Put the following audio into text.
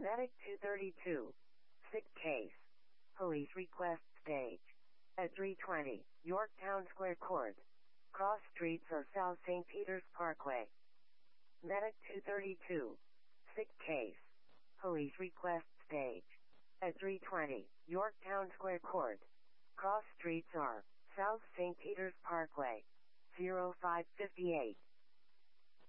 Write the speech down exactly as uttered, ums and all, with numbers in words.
Medic two thirty-two. Sick case. Police request stage. At three twenty, Yorktown Square Court. Cross streets or South Saint Peter's Parkway. Medic two thirty-two. Sick case. Police request stage. At three twenty, Yorktown Square Court. Cross streets are South Saint Peter's Parkway. zero five five eight.